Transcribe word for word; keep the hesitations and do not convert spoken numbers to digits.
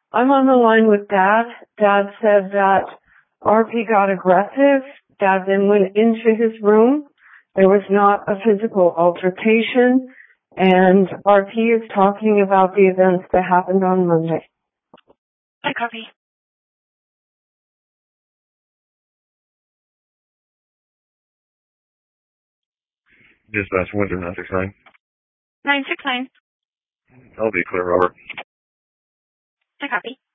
I'm on the line with Dad. Dad said that R P got aggressive. Dad then went into his room. There was not a physical altercation. And R P is talking about the events that happened on Monday. I copy. Dispatch Windsor nine six nine. nine six nine. I'll be clear, Robert. I copy.